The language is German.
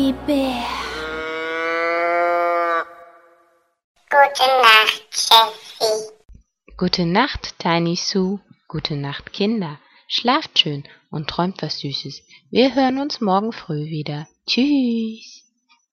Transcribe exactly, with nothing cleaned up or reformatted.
Bär. Gute Nacht, Jessie. Gute Nacht, Tiny Sue. Gute Nacht, Kinder. Schlaft schön und träumt was Süßes. Wir hören uns morgen früh wieder. Tschüss.